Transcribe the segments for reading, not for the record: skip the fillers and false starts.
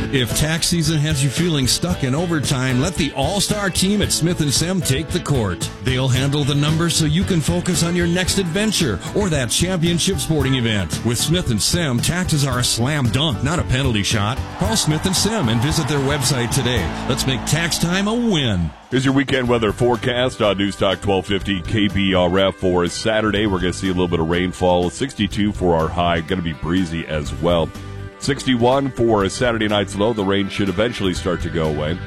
If tax season has you feeling stuck in overtime, let the all-star team at Smith & Sem take the court. They'll handle the numbers so you can focus on your next adventure or that championship sporting event. With Smith & Sem, taxes are a slam dunk, not a penalty shot. Call Smith & Sem and visit their website today. Let's make tax time a win. Here's your weekend weather forecast on News Talk 1250 KBRF for Saturday. We're going to see a little bit of rainfall. 62 for our high. Going to be breezy as well. 61 for Saturday night's low. The rain should eventually start to go away.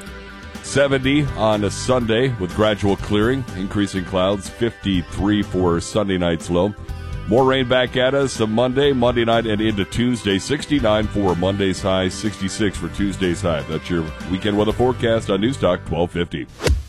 70 on a Sunday with gradual clearing, increasing clouds. 53 for Sunday night's low. More rain back at us on Monday night, and into Tuesday. 69 for Monday's high, 66 for Tuesday's high. That's your weekend weather forecast on News Talk 1250.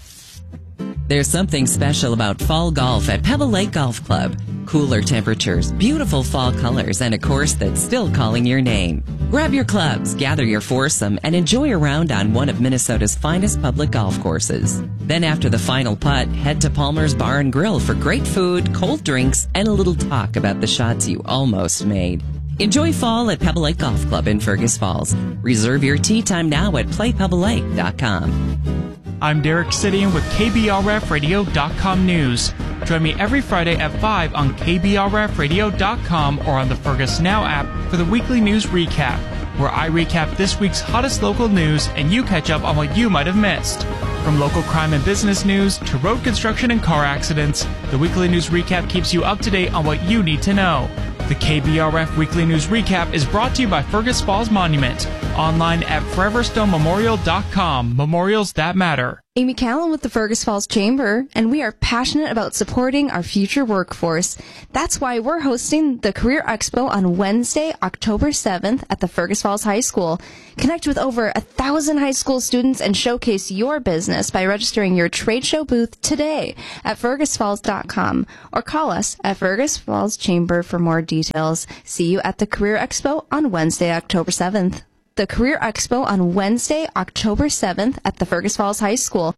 There's something special about fall golf at Pebble Lake Golf Club. Cooler temperatures, beautiful fall colors, and a course that's still calling your name. Grab your clubs, gather your foursome, and enjoy a round on one of Minnesota's finest public golf courses. Then after the final putt, head to Palmer's Bar and Grill for great food, cold drinks, and a little talk about the shots you almost made. Enjoy fall at Pebble Lake Golf Club in Fergus Falls. Reserve your tee time now at playpebblelake.com. I'm Derek Sidian with KBRFradio.com News. Join me every Friday at 5 on KBRFradio.com or on the Fergus Now app for the weekly news recap, where I recap this week's hottest local news and you catch up on what you might have missed. From local crime and business news to road construction and car accidents, the weekly news recap keeps you up to date on what you need to know. The KBRF Weekly News Recap is brought to you by Fergus Falls Monument. Online at foreverstonемemorial.com. Memorials that matter. Amy Callan with the Fergus Falls Chamber, and we are passionate about supporting our future workforce. That's why we're hosting the Career Expo on Wednesday, October 7th at the Fergus Falls High School. Connect with over 1,000 high school students and showcase your business by registering your trade show booth today at fergusfalls.com or call us at Fergus Falls Chamber for more details. See you at the Career Expo on Wednesday, October 7th. The Career Expo on Wednesday, October 7th at the Fergus Falls High School.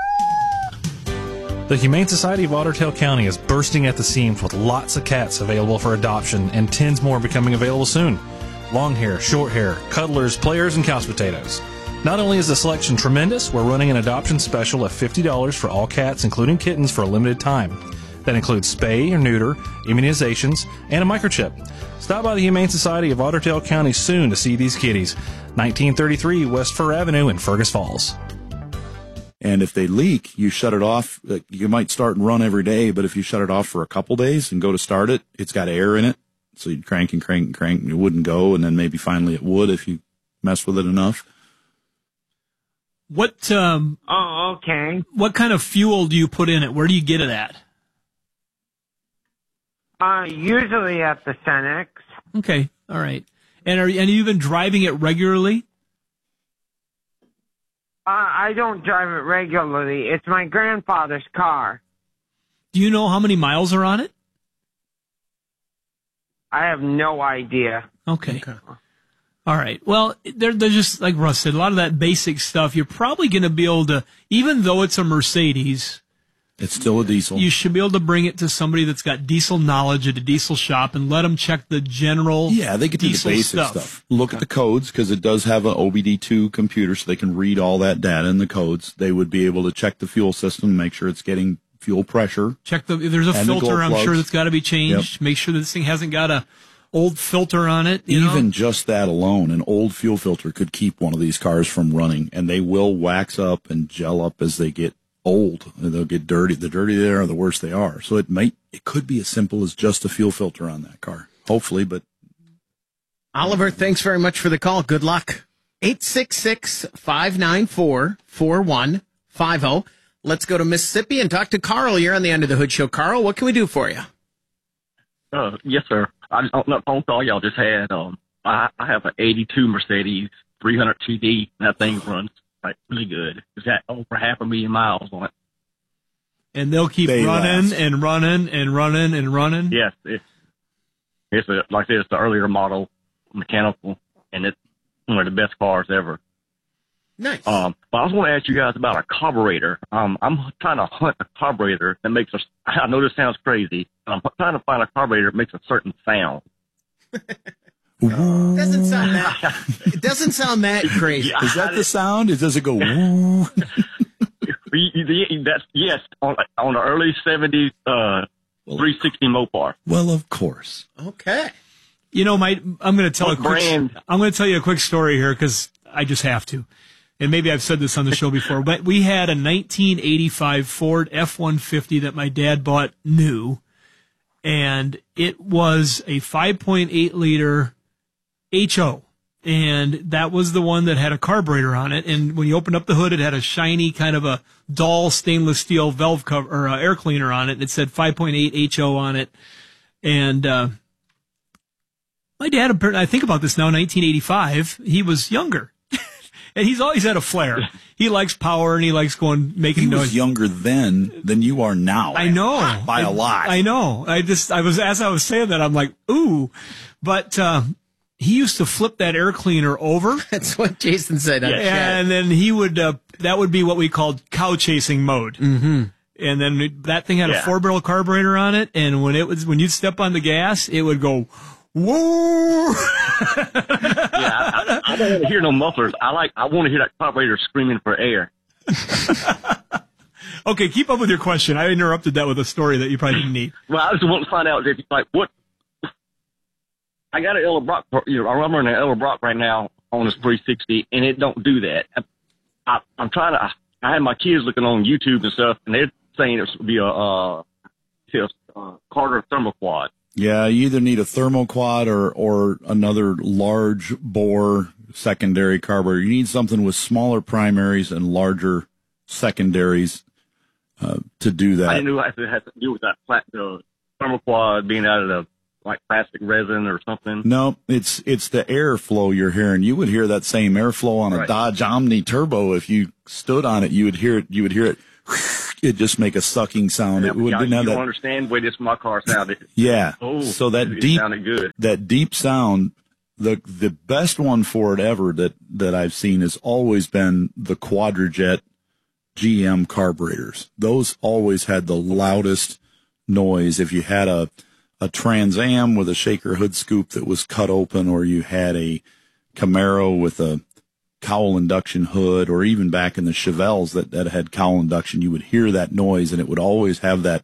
The Humane Society of Otter Tail County is bursting at the seams with lots of cats available for adoption and tens more becoming available soon. Long hair, short hair, cuddlers, players, and couch potatoes. Not only is the selection tremendous, we're running an adoption special of $50 for all cats, including kittens, for a limited time. That includes spay or neuter, immunizations, and a microchip. Stop by the Humane Society of Otter Tail County soon to see these kitties. 1933 West Fur Avenue in Fergus Falls. And if they leak, you shut it off. You might start and run every day, but if you shut it off for a couple days and go to start it, it's got air in it. So you'd crank and crank and crank, and it wouldn't go, and then maybe finally it would if you mess with it enough. What? Okay. What kind of fuel do you put in it? Where do you get it at? Usually at the Cenex. Okay, all right. And have you been driving it regularly? I don't drive it regularly. It's my grandfather's car. Do you know how many miles are on it? I have no idea. Okay. All right. Well, they're just, like Russ said, a lot of that basic stuff, you're probably going to be able to, even though it's a Mercedes, it's still a diesel. You should be able to bring it to somebody that's got diesel knowledge at a diesel shop and let them check the general Yeah, they get to the basic stuff. Look at the codes, because it does have an OBD2 computer, so they can read all that data in the codes. They would be able to check the fuel system, make sure it's getting fuel pressure. Check if there's a filter, I'm sure that's got to be changed. Yep. Make sure that this thing hasn't got a old filter on it. Even just that alone, an old fuel filter could keep one of these cars from running, and they will wax up and gel up as they get old. They'll get dirty. The dirtier they are, the worse they are. So it could be as simple as just a fuel filter on that car. Hopefully, but. Oliver, thanks very much for the call. Good luck. 866-594-4150. Let's go to Mississippi and talk to Carl. You're on the End of the Hood Show. Carl, what can we do for you? Yes, sir. I just on that phone call y'all just had. I have an 82 Mercedes 300 TD, and that thing runs like really good. It's got over 500,000 miles on it. And they'll keep running and running and running and running? Yes. It's like I said, it's the earlier model mechanical, and it's one of the best cars ever. Nice. But I was going to ask you guys about a carburetor. I'm trying to hunt a carburetor that makes I know this sounds crazy, but I'm trying to find a carburetor that makes a certain sound. Doesn't sound that. It doesn't sound that crazy. Is that the sound? Does it go woo? That's yes on the early 70s 360 Mopar. Well, of course. Okay. You know, I'm going to tell I'm going to tell you a quick story here because I just have to. And maybe I've said this on the show before, but we had a 1985 Ford F-150 that my dad bought new, and it was a 5.8 liter HO. And that was the one that had a carburetor on it. And when you opened up the hood, it had a shiny kind of a dull stainless steel valve cover or air cleaner on it. And it said 5.8 HO on it. And, my dad, I think about this now, 1985, he was younger. And he's always had a flair. He likes power and he likes making noise. He was younger then than you are now. I know. By a lot. I know. As I was saying that, I'm like, ooh. But, he used to flip that air cleaner over. That's what Jason said. And then he would, that would be what we called cow chasing mode. Mm-hmm. And then that thing had a 4-barrel carburetor on it. And when you'd step on the gas, it would go, whoa. I don't want to hear no mufflers. I want to hear that carburetor screaming for air. Okay, keep up with your question. I interrupted that with a story that you probably didn't need. Well, I just want to find out if what. I got an Edelbrock, I'm running an Edelbrock right now on this 360, and it don't do that. I'm trying to. I had my kids looking on YouTube and stuff, and they're saying it would be a Carter Thermoquad. Yeah, you either need a Thermoquad or another large bore secondary carburetor. You need something with smaller primaries and larger secondaries to do that. I didn't know it had to do with that Thermoquad being out of the plastic resin or something. No, it's the airflow you're hearing. You would hear that same airflow on a Dodge Omni Turbo. If you stood on it, you would hear it. It'd just make a sucking sound. Yeah, it wouldn't have that. You don't understand the way my car sounded. Yeah. Oh, so that sounded good. That deep sound, the best one for it ever that I've seen has always been the Quadrajet GM carburetors. Those always had the loudest noise. If you had a Trans Am with a shaker hood scoop that was cut open, or you had a Camaro with a cowl induction hood, or even back in the Chevelles that had cowl induction, you would hear that noise, and it would always have that.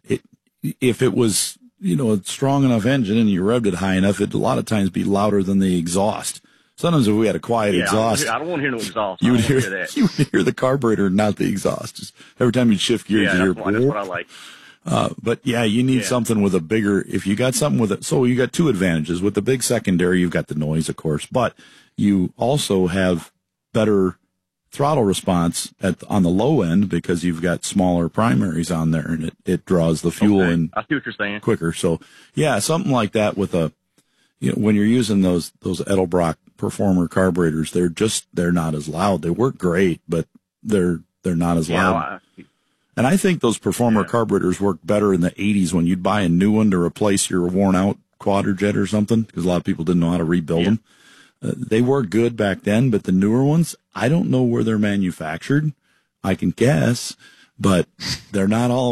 If it was, a strong enough engine and you revved it high enough, it'd a lot of times be louder than the exhaust. Sometimes if we had a quiet exhaust, I don't want to hear no exhaust. You would hear the carburetor, not the exhaust. Just every time you shift gears, you hear. That's what I like. But yeah, you need something with a bigger, if you got something with it, so you got two advantages. With the big secondary, you've got the noise, of course, but you also have better throttle response on the low end because you've got smaller primaries on there, and it draws the fuel in. I see what you're saying. Quicker. So yeah, something like that with when you're using those Edelbrock Performer carburetors, they're not as loud. They work great, but they're not as loud. And I think those Performer carburetors worked better in the 80s when you'd buy a new one to replace your worn-out Quadrajet or something, because a lot of people didn't know how to rebuild them. They worked good back then, but the newer ones, I don't know where they're manufactured. I can guess, but they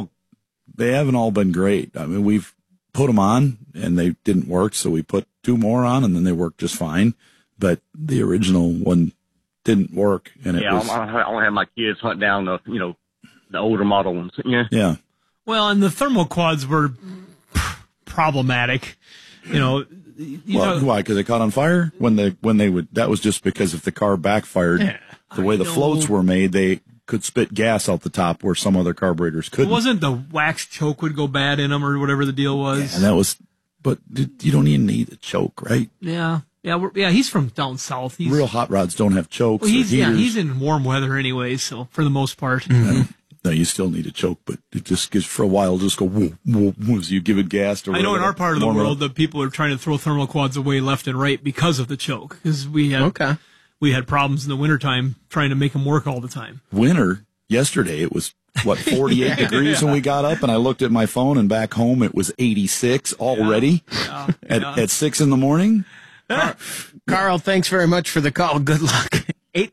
haven't all been great. I mean, we've put them on, and they didn't work, so we put 2 more on, and then they worked just fine. But the original one didn't work. And I want to have my kids hunt down the older model ones. Yeah. Well, and the Thermoquads were problematic. Why? Because they caught on fire when they would. That was just because if the car backfired, the way the floats were made, they could spit gas out the top where some other carburetors couldn't. It wasn't the wax choke would go bad in them or whatever the deal was. Yeah, and that was. But you don't even need a choke, right? Yeah. Yeah, he's from down south. Real hot rods don't have chokes. Well, he's in warm weather anyway, so for the most part. Mm-hmm. No, you still need a choke, but it just gives for a while. Just go whoa, whoa, whoa, as you give it gas. I know in our part of the world, the people are trying to throw Thermoquads away left and right because of the choke. Because we had problems in the wintertime trying to make them work all the time. Yesterday it was 48 degrees when we got up, and I looked at my phone, and back home it was 86 already at 6 in the morning. Carl, thanks very much for the call. Good luck.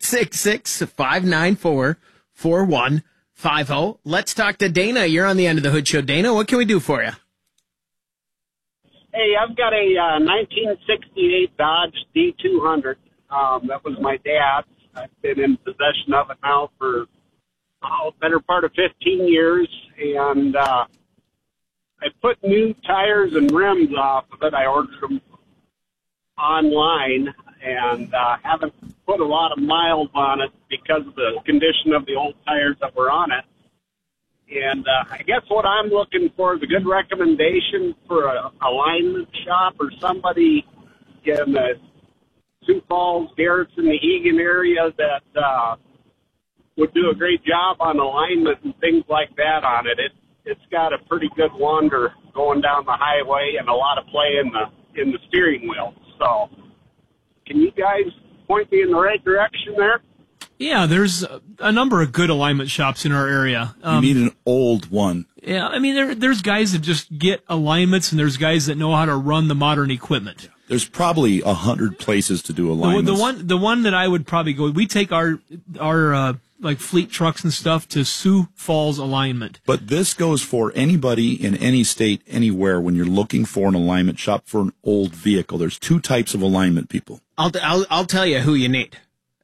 866-594-4150. Let's talk to Dana. You're on the End of the Hood Show. Dana, what can we do for you? Hey, I've got a 1968 Dodge D200. That was my dad's. I've been in possession of it now for better part of 15 years, and I put new tires and rims off of it. I ordered them online, and haven't put a lot of miles on it because of the condition of the old tires that were on it. And I guess what I'm looking for is a good recommendation for a alignment shop or somebody in the Sioux Falls, Garrison, the Egan area that would do a great job on alignment and things like that on it. It's got a pretty good wander going down the highway and a lot of play in the steering wheel. So can you guys point me in the right direction there? Yeah, there's a number of good alignment shops in our area. You need an old one. Yeah, I mean, there's guys that just get alignments, and there's guys that know how to run the modern equipment. There's probably 100 places to do alignments. The one that I would probably go, we take our like fleet trucks and stuff to Sioux Falls Alignment. But this goes for anybody in any state, anywhere, when you're looking for an alignment shop for an old vehicle. There's two types of alignment people. I'll tell you who you need.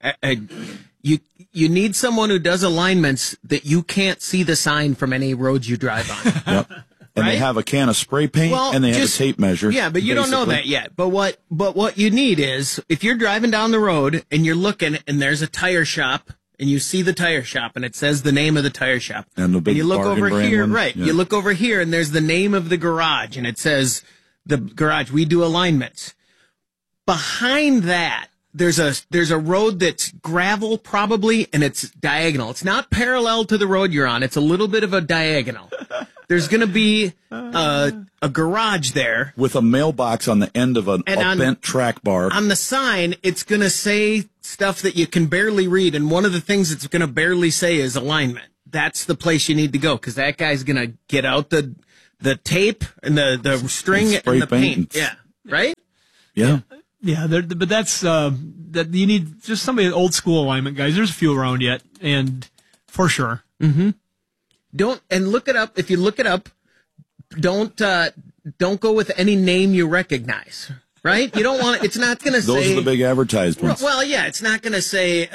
You need someone who does alignments that you can't see the sign from any roads you drive on. Yep. And they have a can of spray paint, and they have a tape measure. Yeah, but you don't know that yet. But what you need is, if you're driving down the road and you're looking and there's a tire shop and you see the tire shop and it says the name of the tire shop, and you look over here, right? Yeah. You look over here and there's the name of the garage and it says the garage. We do alignments. Behind that, there's a road that's gravel probably, and it's diagonal. It's not parallel to the road you're on. It's a little bit of a diagonal. There's going to be a garage there with a mailbox on the end of a bent track bar. On the sign, it's going to say stuff that you can barely read, and one of the things it's going to barely say is alignment. That's the place you need to go, because that guy's going to get out the tape and the string and the paint. Yeah, right? Yeah. Yeah, but that's that you need just somebody old school alignment guys. There's a few around yet, and for sure. Mm-hmm. Look it up. If you look it up, don't go with any name you recognize. Right? You don't want. It's not going to say. Those are the big advertised ones. Well, yeah, it's not going to say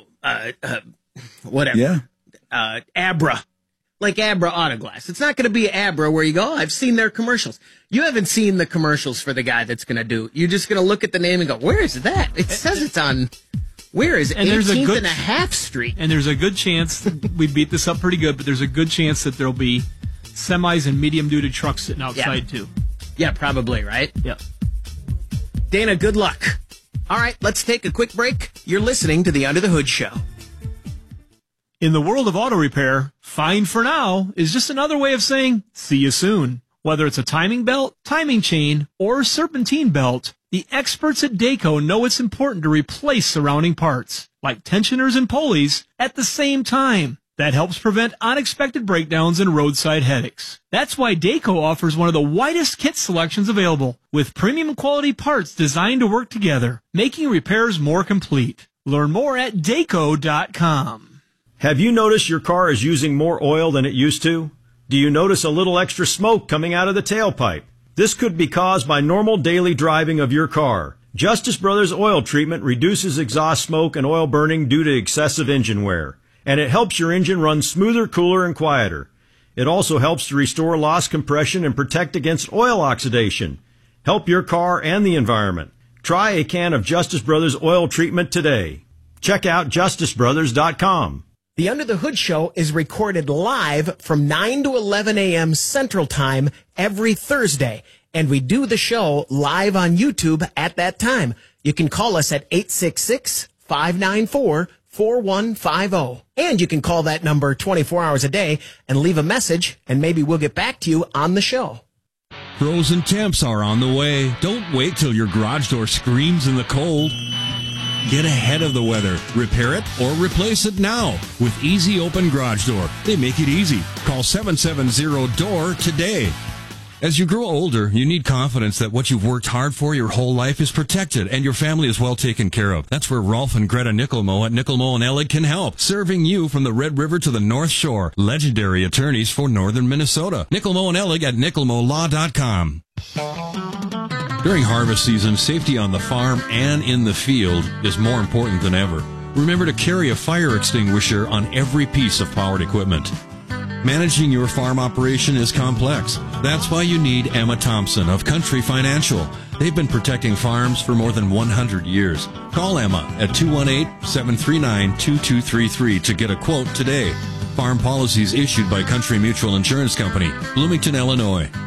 whatever. Yeah. Abra. Like Abra Autoglass. It's not going to be Abra where you go, I've seen their commercials. You haven't seen the commercials for the guy that's going to do. You're just going to look at the name and go, where is that? It says it's on, where is it? 18th and a half Street. And there's a good chance, we beat this up pretty good, but there's a good chance that there'll be semis and medium-duty trucks sitting outside too. Yeah, probably, right? Yeah. Dana, good luck. All right, let's take a quick break. You're listening to the Under the Hood Show. In the world of auto repair, fine for now is just another way of saying see you soon. Whether it's a timing belt, timing chain, or serpentine belt, the experts at Dayco know it's important to replace surrounding parts, like tensioners and pulleys, at the same time. That helps prevent unexpected breakdowns and roadside headaches. That's why Dayco offers one of the widest kit selections available, with premium quality parts designed to work together, making repairs more complete. Learn more at Dayco.com. Have you noticed your car is using more oil than it used to? Do you notice a little extra smoke coming out of the tailpipe? This could be caused by normal daily driving of your car. Justice Brothers Oil Treatment reduces exhaust smoke and oil burning due to excessive engine wear, and it helps your engine run smoother, cooler, and quieter. It also helps to restore lost compression and protect against oil oxidation. Help your car and the environment. Try a can of Justice Brothers Oil Treatment today. Check out justicebrothers.com. The Under the Hood Show is recorded live from 9 to 11 a.m. Central Time every Thursday, and we do the show live on YouTube at that time. You can call us at 866-594-4150, and you can call that number 24 hours a day and leave a message, and maybe we'll get back to you on the show. Frozen temps are on the way. Don't wait till your garage door screams in the cold. Get ahead of the weather. Repair it or replace it now with Easy Open Garage Door. They make it easy. Call 770-DOOR today. As you grow older, you need confidence that what you've worked hard for your whole life is protected and your family is well taken care of. That's where Rolf and Greta Nickelmo at Nickelmo & Ellig can help, serving you from the Red River to the North Shore. Legendary attorneys for northern Minnesota. Nickelmo & Ellig at nickelmolaw.com. During harvest season, safety on the farm and in the field is more important than ever. Remember to carry a fire extinguisher on every piece of powered equipment. Managing your farm operation is complex. That's why you need Emma Thompson of Country Financial. They've been protecting farms for more than 100 years. Call Emma at 218-739-2233 to get a quote today. Farm policies issued by Country Mutual Insurance Company, Bloomington, Illinois.